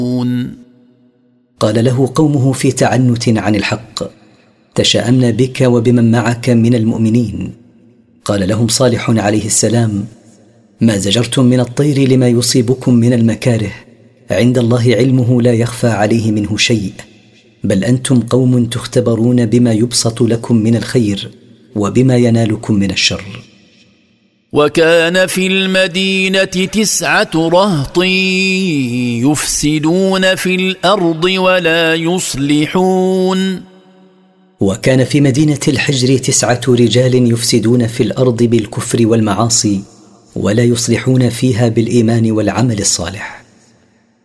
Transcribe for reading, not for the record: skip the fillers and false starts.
قال له قومه في تعنت عن الحق: تشاءمنا بك وبمن معك من المؤمنين. قال لهم صالح عليه السلام: ما زجرتم من الطير لما يصيبكم من المكاره، عند الله علمه لا يخفى عليه منه شيء، بل أنتم قوم تختبرون بما يبسط لكم من الخير وبما ينالكم من الشر. وكان في المدينة 9 رهط يفسدون في الأرض ولا يصلحون. وكان في مدينة الحجر 9 رجال يفسدون في الأرض بالكفر والمعاصي، ولا يصلحون فيها بالإيمان والعمل الصالح.